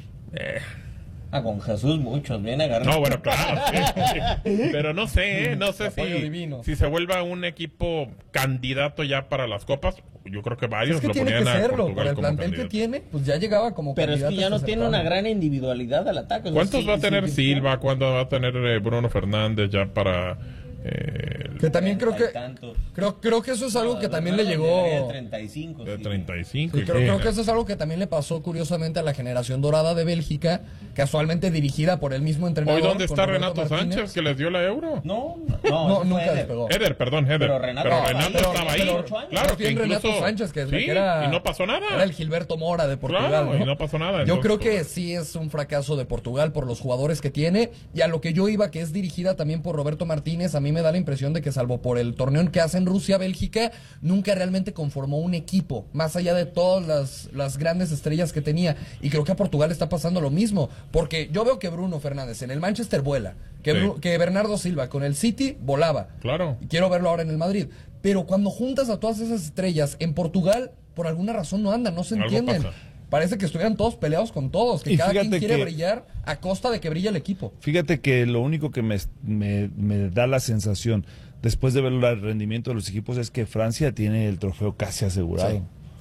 Eh. Ah, con Jesús muchos, viene a agarrar. No, bueno, claro, sí. Pero no sé, ¿eh? no sé si, si se vuelva un equipo candidato ya para las copas. Yo creo que varios es que lo tiene ponían que a serlo, Portugal por el como plantel candidato. que tiene, pues ya llegaba como Pero es que ya no tiene una cercano. gran individualidad al ataque. ¿Cuántos sí, va a tener sí, Silva? ¿Cuántos va a tener eh, Bruno Fernández ya para... Eh, que también creo que creo creo que eso es algo que también le llegó de treinta y cinco, de sí. treinta y cinco sí, creo, creo que eso es algo que también le pasó curiosamente a la generación dorada de Bélgica, casualmente dirigida por el mismo entrenador. ¿Hoy dónde está Renato Renato Martínez. Sánchez que les dio la Euro? No, no, no nunca despegó. Eder, perdón, Eder. Pero Renato, pero Renato pero, estaba ahí. Pero, claro, que incluso Renato Sánchez que, sí, que era y no pasó nada. Era el Gilberto Mora de Portugal, claro, ¿no? y no pasó nada. Yo entonces, creo que pues, sí es un fracaso de Portugal por los jugadores que tiene y a lo que yo iba, que es dirigida también por Roberto Martínez. A mí me da la impresión de que salvo por el torneo que hace en Rusia-Bélgica, nunca realmente conformó un equipo, más allá de todas las, las grandes estrellas que tenía. Y creo que a Portugal está pasando lo mismo, porque yo veo que Bruno Fernández en el Manchester vuela, que, sí. Bru que Bernardo Silva con el City volaba. Claro. Y quiero verlo ahora en el Madrid. Pero cuando juntas a todas esas estrellas en Portugal, por alguna razón no andan, no se entienden. Pasa. Parece que estuvieran todos peleados con todos, que y cada quien quiere que, brillar a costa de que brille el equipo. Fíjate que lo único que me, me, me da la sensación, después de ver el rendimiento de los equipos, es que Francia tiene el trofeo casi asegurado. Sí.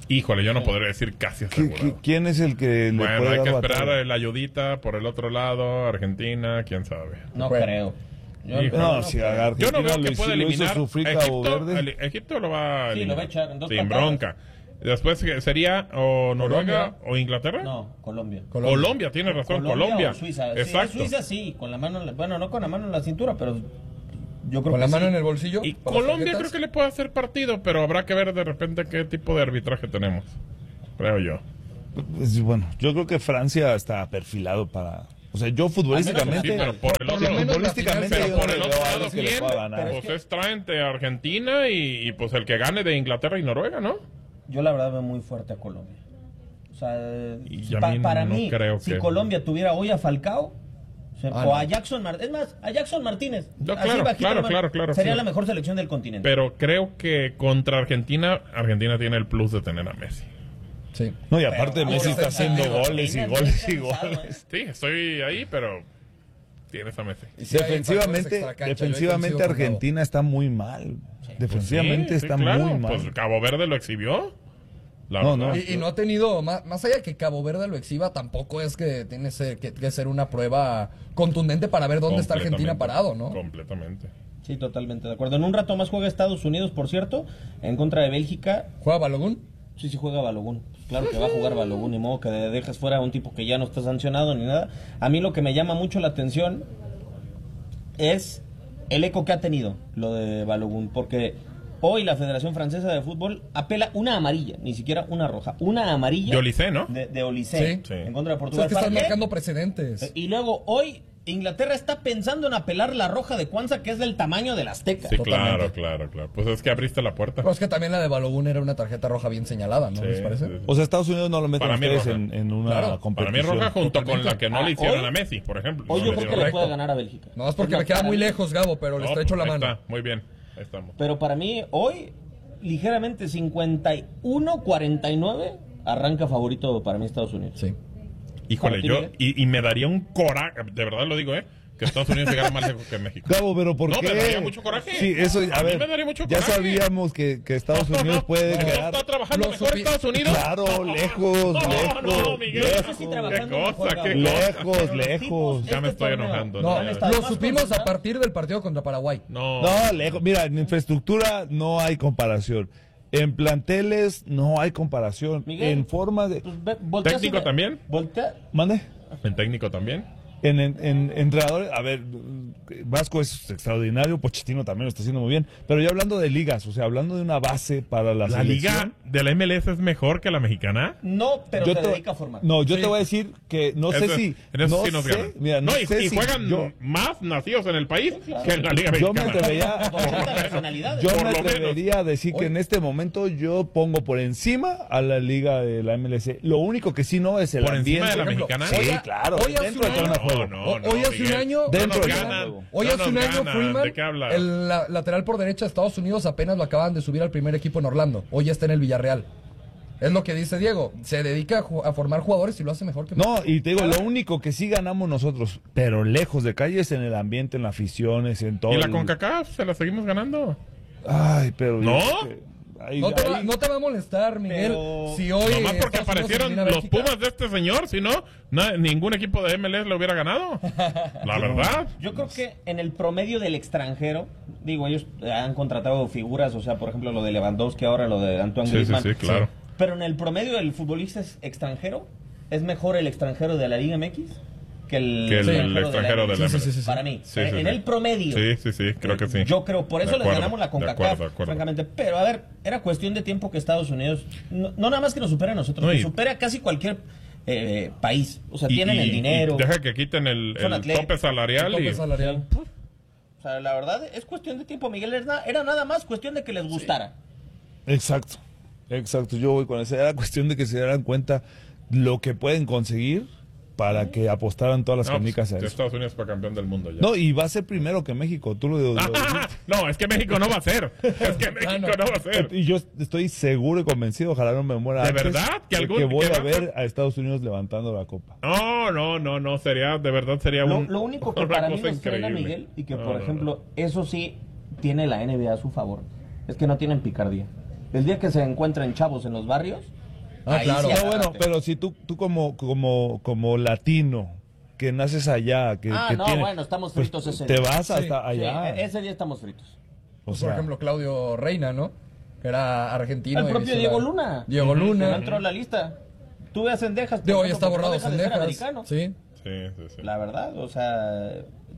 Híjole, yo no podría decir casi asegurado. ¿Quién es el que le bueno, puede hay dar que batalla? esperar la ayudita por el otro lado, Argentina, quién sabe. No bueno. creo. Yo, Híjole, no, si a yo no veo Argentina que lo pueda hizo- lo hizo eliminar sufrir Cabo Egipto, Verde. el- Egipto lo va a Sí, eliminar. lo va a echar en dos sin patadas. bronca. Después ¿qué sería o Noruega Colombia. o Inglaterra. No, Colombia. Colombia, Colombia tiene razón, Colombia. o Suiza. Sí, Exacto. Suiza sí, con la mano, en la- bueno, no con la mano en la cintura, pero yo creo ¿Con que la mano sí. en el bolsillo? Y ¿Con las Colombia tarjetas? creo que le puede hacer partido, pero habrá que ver de repente qué tipo de arbitraje tenemos. Creo yo. Pues, bueno, yo creo que Francia está perfilado para... O sea, yo futbolísticamente... Sí, pero por el por otro- lo futbolísticamente pero yo por no el le otro veo a lado, alguien que le ¿quién? pueda ganar. Pues es trae entre Argentina y, y pues el que gane de Inglaterra y Noruega, ¿no? Yo la verdad veo muy fuerte a Colombia. O sea, Y a pa- mí para no mí, creo si que- Colombia tuviera hoy a Falcao, o, sea, Ah, o no. a Jackson Martínez, es más, a Jackson Martínez, No, así claro, bajito claro, nomás, claro, claro, sería sí. la mejor selección del continente. Pero creo que contra Argentina, Argentina tiene el plus de tener a Messi. Sí. No, y aparte Pero, Messi ahora está está haciendo bien, goles y bien goles y cansado, goles. Sí, estoy ahí, pero tienes a Messi. Y sí, hay factores Defensivamente, extracancha, yo defensivamente coincido con Gabo. Argentina está muy mal. Defensivamente Sí, sí, está claro, muy mal. Pues Cabo Verde lo exhibió. La No, verdad. no. Y, y no ha tenido, más, más allá de que Cabo Verde lo exhiba, tampoco es que tiene ser- que, que ser una prueba contundente para ver dónde está Argentina Completamente, parado, ¿no? Completamente. Sí, totalmente de acuerdo. En un rato más juega Estados Unidos, por cierto, en contra de Bélgica. ¿Juega Balogun? Sí, sí juega Balogun. Claro que va a jugar Balogun, ni modo que dejes fuera a un tipo que ya no está sancionado ni nada. A mí lo que me llama mucho la atención es el eco que ha tenido lo de Balogun, porque hoy la Federación Francesa de Fútbol apela una amarilla, ni siquiera una roja, una amarilla. De Olise, ¿no? De, de Olise, Sí. en contra de O sea, Portugal. es que están ¿Para qué? marcando precedentes. Y luego hoy Inglaterra está pensando en apelar la roja de Cuanza, que es del tamaño del Azteca. Sí, claro, claro, claro. Pues es que abriste la puerta. Pero es que también la de Balogun era una tarjeta roja bien señalada, ¿no? Sí, ¿Les parece? sí, sí. O sea, Estados Unidos no lo meten Para mí ustedes roja. en, en una Claro. Para competición. mí roja junto con la que no le Ah, hicieron hoy- a Messi, por ejemplo. Hoy No yo le creo que dieron. le puede ganar a Bélgica. No, es porque me queda muy lejos, Gabo, pero le No, estrecho la ahí mano. está, muy bien. Ahí estamos. Pero para mí, hoy, ligeramente cincuenta y uno cuarenta y nueve, arranca favorito para mí Estados Unidos. Sí. Híjole, ¿Para ti, yo, Miguel? y, y me daría un coraje, de verdad lo digo, ¿eh? Que Estados Unidos llegara más lejos que México. Gabo, pero ¿por No, qué? me daría mucho coraje. Sí, eso, a, A mí ver, me daría mucho ya coraje. sabíamos que, que Estados Unidos puede ¿No quedar... está trabajando Lo mejor supi- Estados Unidos? Claro, lejos, No, lejos, no, Miguel. lejos, Sí, Qué trabajando mejor, cosa, qué Gabo. cosa. lejos, lejos. Ya me Este estoy torneo. enojando. No, no, ya. está- lo más supimos a concentrado. partir del partido contra Paraguay. No. No, lejos. Mira, en infraestructura no hay comparación. En planteles no hay comparación. Miguel, en forma de... Pues ve- voltea ¿Técnico así, también? Voltea. ¿Mande? ¿En técnico también? En, en, en entrenadores, a ver, Vasco es extraordinario, Pochettino también lo está haciendo muy bien, pero ya hablando de ligas, o sea, hablando de una base para la, ¿La selección, liga de la M L S es mejor que la mexicana? No, pero yo te, te- dedica a formar. No, yo Sí. te voy a decir que no sé Eso- si... en eso no sí nos sé, ganan. mira, no, No, y, sé y si juegan yo, más nacidos en el país que en la liga yo me mexicana. atrevería, Con ciertas nacionalidades. yo Por me lo menos. atrevería a decir que Oye. en este momento yo pongo por encima a la liga de la M L S. Lo único que sí no es el ¿Por ambiente. encima de la Por ejemplo, mexicana? Sí, Hoy- claro, hoy hace dentro un del terreno de año- juego. No, Hoy- no, hoy hace un Miguel. año- No Dentro nos del ganan. juego. Hoy No hace nos un año ganan. Freeman, ¿De qué hablas? el la- lateral por derecha de Estados Unidos, apenas lo acaban de subir al primer equipo en Orlando. Hoy ya está en el Villarreal. Es lo que dice Diego. Se dedica a, ju- a formar jugadores y lo hace mejor que No, y te digo, lo único que sí ganamos nosotros, pero lejos de calle, es en el ambiente, en las aficiones, en todo. ¿Y la el- CONCACAF se la seguimos ganando? Ay, pero... ¿No? yo- ahí- No te, va, ahí- no te va a molestar, Miguel, Pero- si hoy... Nomás porque Estados Unidos aparecieron elimina a los Bélgica. Pumas de este señor, si no, na- ningún equipo de M L S lo hubiera ganado. La verdad. Yo creo que en el promedio del extranjero, digo, ellos han contratado figuras, o sea, por ejemplo, lo de Lewandowski, ahora lo de Antoine Sí, sí, Griezmann. sí, claro. Pero en el promedio del futbolista es- extranjero, es mejor el extranjero de la Liga M X que el, Que el- el de extranjero de la M X. Sí, sí, sí, sí. Para mí, Sí, eh, sí, en sí. el promedio. Sí, sí, sí, creo que sí. Yo creo, por eso De les acuerdo, ganamos la de CONCACAF, acuerdo, de acuerdo. francamente. Pero a ver, era cuestión de tiempo que Estados Unidos, no, no nada más que nos supere a nosotros, No, que y- supere a casi cualquier eh, país. O sea, Y- tienen y- el dinero. y deja que quiten el, Son el atletas. tope salarial. El tope y, salarial. O sea, la verdad es cuestión de tiempo, Miguel. Era, era nada más cuestión de que les gustara. Exacto, exacto, yo voy con eso. Era cuestión de que se dieran cuenta lo que pueden conseguir para que apostaran todas las No, canicas a pues, eso. Estados Unidos fue campeón del mundo ya. No, y va a ser primero que México, tú lo, lo Ah, no, es que México no va a ser. Es que México no va a ser. Y yo estoy seguro y convencido, ojalá no me muera ¿De antes, verdad? ¿Que de algún- que voy que a va- ver a Estados Unidos levantando la copa. No, no, no, no, sería, de verdad sería Lo, un, lo único que una para mí cosa nos frena, increíble. Miguel, y que No, por no, ejemplo, eso sí tiene la N B A a su favor, es que no tienen picardía. El día que se encuentran chavos en los barrios. Ah, claro. Pero bueno, pero si tú, tú como, como, como latino, que naces allá, que, ah, que no, tiene, bueno, estamos fritos pues, ese te día. vas hasta sí, allá. Sí, ese día estamos fritos. O sea, por ejemplo, Claudio Reina, ¿no? Que era argentino. El propio Diego la... Luna. Diego Luna. No entró en la lista. Tú ves a Cendejas. De hoy está borrado no deja de ser Cendejas. americano. Sí. Sí, sí, sí. La verdad, o sea,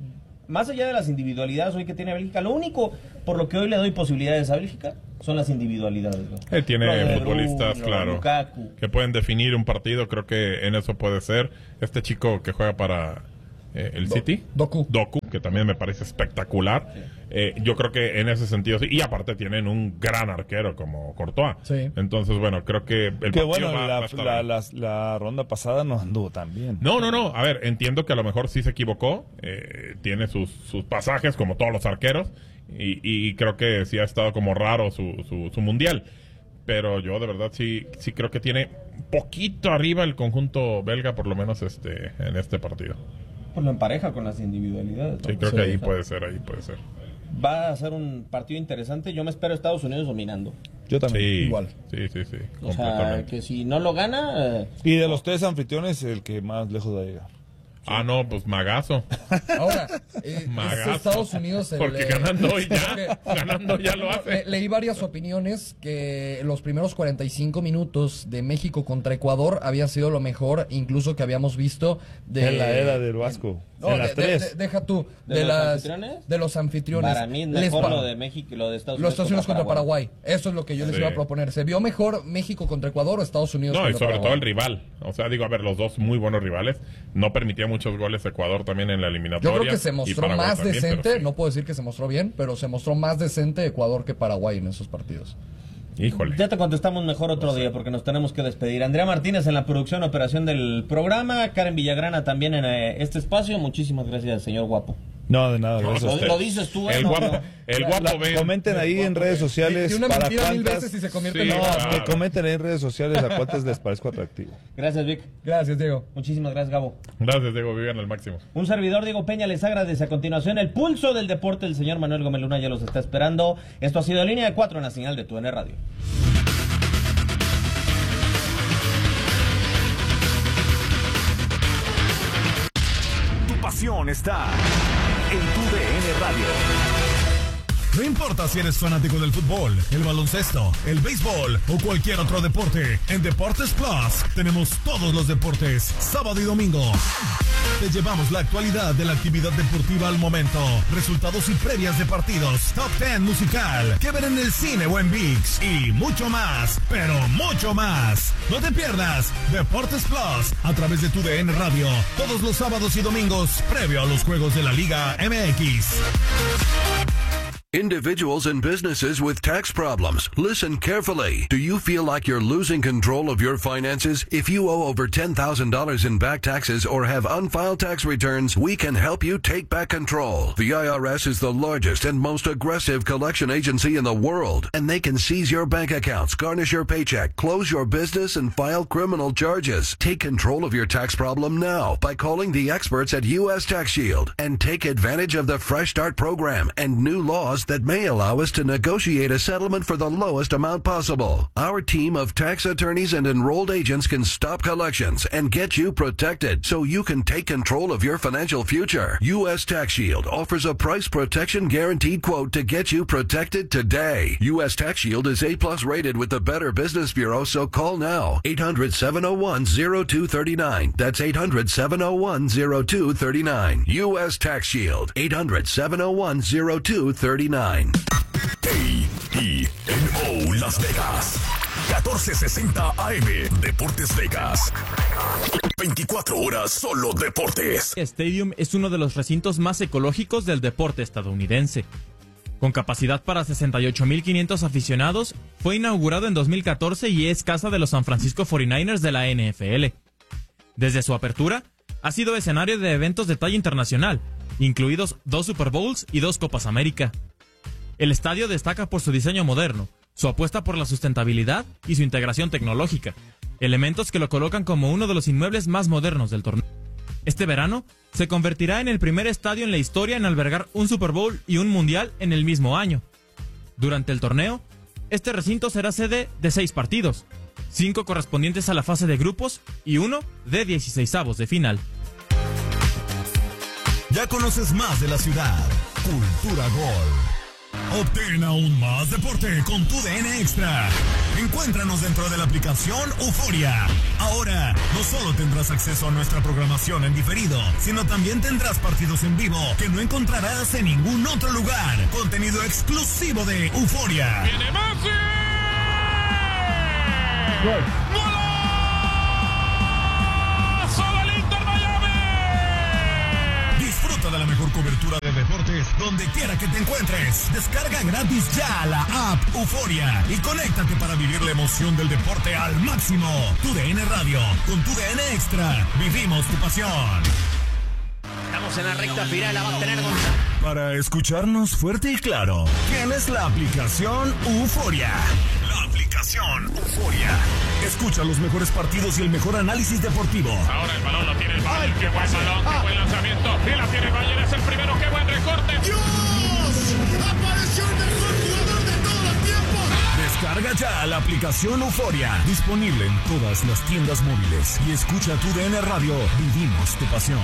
más allá de las individualidades hoy que tiene Bélgica, lo único por lo que hoy le doy posibilidades a Bélgica son las individualidades. ¿no? Él tiene de futbolistas, Bruno, claro, Lukaku. que pueden definir un partido. Creo que en eso puede ser. Este chico que juega para eh, el Do- City, Doku. Doku, que también me parece espectacular. Sí. Eh, yo creo que en ese sentido sí. Y aparte tienen un gran arquero como Courtois. Sí. Entonces, bueno, creo que el Que partido bueno, va, la, va a estar la, ahí. la, la ronda pasada no anduvo tan bien. No, no, no. A ver, entiendo que a lo mejor sí se equivocó. Eh, tiene sus, sus pasajes, como todos los arqueros. Y, y creo que sí ha estado como raro su, su, su mundial. Pero yo de verdad sí, sí creo que tiene poquito arriba el conjunto belga, por lo menos este en este partido. Pues lo empareja con las individualidades. ¿no? Sí, creo Sí, que ahí o sea, puede ser, ahí puede ser. Va a ser un partido interesante. Yo me espero a Estados Unidos dominando. Yo también. Sí, Igual. Sí, sí, sí. O sea, Completamente. que si no lo gana... eh, Y de los tres anfitriones, el que más lejos va a llegar. Ah, no, pues magazo. Ahora, eh, Magazo. es Estados Unidos. el, Porque eh, ganando hoy ya, porque- ganando ya lo hace. Le- leí varias opiniones que los primeros cuarenta y cinco minutos de México contra Ecuador había sido lo mejor, incluso que habíamos visto de En la era del Vasco. No, en las de- de- tres. de- deja tú, ¿De de, los las anfitriones? de los anfitriones. Para mí es Les mejor pa- lo de México y lo de Estados los Unidos. Estados Unidos contra Paraguay. Eso es lo que yo les Sí. iba a proponer. ¿Se vio mejor México contra Ecuador o Estados Unidos No, y contra sobre Paraguay? todo el rival. O sea, digo, a ver, los dos muy buenos rivales. No permitía muchos goles Ecuador también en la eliminatoria. Yo creo que se y mostró Paraguay más también, decente, pero sí. no puedo decir que se mostró bien, pero se mostró más decente Ecuador que Paraguay en esos partidos. Híjole. Ya te contestamos mejor otro día porque nos tenemos que despedir. Andrea Martínez en la producción, operación del programa. Karen Villagrana también en eh, este espacio. Muchísimas gracias, señor guapo. No, de nada, gracias a Lo, ustedes. lo dices tú, ¿eh? El No, guapo, no. el guapo La- ven. comenten ahí en redes sociales Y una para mentira mil cuántas... veces y se convierte Sí, en No, verdad. claro. que comenten ahí en redes sociales a cuántas les parezco atractivo. Gracias, Vic. Gracias, Diego. Muchísimas gracias, Gabo. Gracias, Diego, vivan al máximo. Un servidor, Diego Peña, les agradece a continuación el pulso del deporte. El señor Manuel Gómez Luna ya los está esperando. Esto ha sido Línea de Cuatro en la señal de Tu N Radio. Tu pasión está en Tu D N Radio. No importa si eres fanático del fútbol, el baloncesto, el béisbol o cualquier otro deporte, en Deportes Plus tenemos todos los deportes, sábado y domingo. Te llevamos la actualidad de la actividad deportiva al momento, resultados y previas de partidos, top ten musical, que ver en el cine o en ViX y mucho más, pero mucho más. No te pierdas Deportes Plus a través de Tu D N Radio, todos los sábados y domingos, previo a los juegos de la Liga M X. Individuals and businesses with tax problems. Listen carefully. Do you feel like you're losing control of your finances? If you owe over ten thousand dollars in back taxes or have unfiled tax returns, we can help you take back control. The I R S is the largest and most aggressive collection agency in the world, and they can seize your bank accounts, garnish your paycheck, close your business, and file criminal charges. Take control of your tax problem now by calling the experts at U S Tax Shield and take advantage of the Fresh Start program and new laws that may allow us to negotiate a settlement for the lowest amount possible. Our team of tax attorneys and enrolled agents can stop collections and get you protected so you can take control of your financial future. U S Tax Shield offers a price protection guaranteed quote to get you protected today. U S Tax Shield is A plus rated with the Better Business Bureau, so call now. eight hundred, seven oh one, oh two three nine. That's eight hundred, seven oh one, oh two three nine. U S Tax Shield. eight hundred, seven oh one, oh two three nine. A E N O Las Vegas. catorce sesenta A M. Deportes Vegas. veinticuatro horas solo deportes. Stadium es uno de los recintos más ecológicos del deporte estadounidense. Con capacidad para sesenta y ocho mil quinientos aficionados, fue inaugurado en dos mil catorce y es casa de los San Francisco cuarenta y nueve ers de la N F L. Desde su apertura, ha sido escenario de eventos de talla internacional, incluidos dos Super Bowls y dos Copas América. El estadio destaca por su diseño moderno, su apuesta por la sustentabilidad y su integración tecnológica, elementos que lo colocan como uno de los inmuebles más modernos del torneo. Este verano se convertirá en el primer estadio en la historia en albergar un Super Bowl y un Mundial en el mismo año. Durante el torneo, Este recinto será sede de seis partidos, cinco correspondientes a la fase de grupos y uno de dieciseisavos de final. Ya conoces más de la ciudad. Cultura Gol. Obtén aún más deporte con tu D N Extra. Encuéntranos dentro de la aplicación Euforia. Ahora, no solo tendrás acceso a nuestra programación en diferido, sino también tendrás partidos en vivo que no encontrarás en ningún otro lugar. Contenido exclusivo de Euforia. ¡Viene Messi! ¡Gol! Disfruta de la mejor cobertura de deportes donde quiera que te encuentres. Descarga gratis ya la app Euforia y conéctate para vivir la emoción del deporte al máximo. Tu D N Radio, con tu D N Extra, vivimos tu pasión. Estamos en la recta final, la va a tener Gonzalo. Para escucharnos fuerte y claro, tienes la aplicación Euforia. La aplicación Euforia. Escucha los mejores partidos y el mejor análisis deportivo. Ahora el balón lo tiene el Bayern. ¡Qué buen balón! ¡Qué buen lanzamiento! Y la tiene el Bayern, es el primero. ¡Qué buen recorte! ¡Dios! ¡Apareció el mejor jugador de todos los tiempos! Descarga ya la aplicación Euforia. Disponible en todas las tiendas móviles. Y escucha tu D N Radio. Vivimos tu pasión.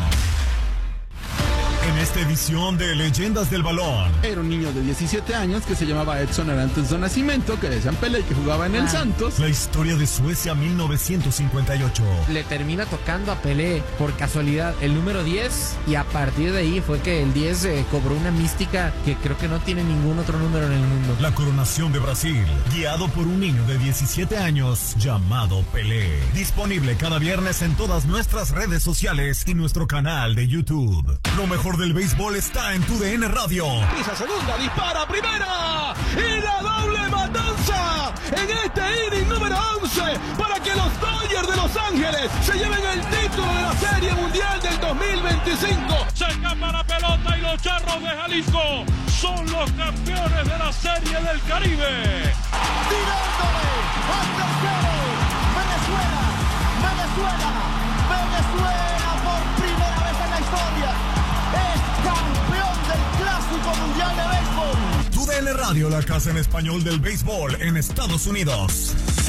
En esta edición de Leyendas del Balón. Era un niño de diecisiete años que se llamaba Edson Arantes do Nascimento, que decían Pelé y que jugaba en el Santos. La historia de Suecia mil novecientos cincuenta y ocho. Le termina tocando a Pelé por casualidad el número diez y a partir de ahí fue que el diez eh, cobró una mística que creo que no tiene ningún otro número en el mundo. La coronación de Brasil, guiado por un niño de diecisiete años llamado Pelé. Disponible cada viernes en todas nuestras redes sociales y nuestro canal de YouTube. Lo mejor del béisbol está en tu D N Radio. Pisa segunda, dispara primera y la doble matanza en este inning número once para que los Dodgers de Los Ángeles se lleven el título de la Serie Mundial del dos mil veinticinco. Se escapa la pelota y los Charros de Jalisco son los campeones de la Serie del Caribe. Tirándole al tercero, Venezuela, Venezuela, Venezuela por primera vez en la historia. Es campeón del Clásico Mundial de Béisbol. Tu D N Radio, la casa en español del béisbol en Estados Unidos.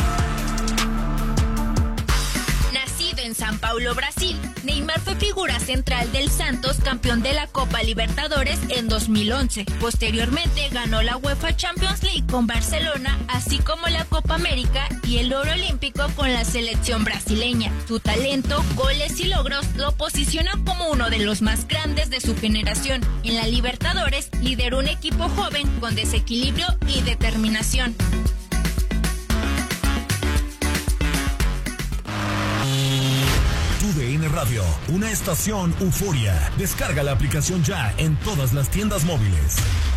Nacido en San Paulo, Brasil, Neymar fue figura central del Santos, campeón de la Copa Libertadores en dos mil once. Posteriormente ganó la UEFA Champions League con Barcelona, así como la Copa América y el oro olímpico con la selección brasileña. Su talento, goles y logros lo posicionan como uno de los más grandes de su generación. En la Libertadores lideró un equipo joven con desequilibrio y determinación. Tu D N Radio, una estación Euforia. Descarga la aplicación ya en todas las tiendas móviles.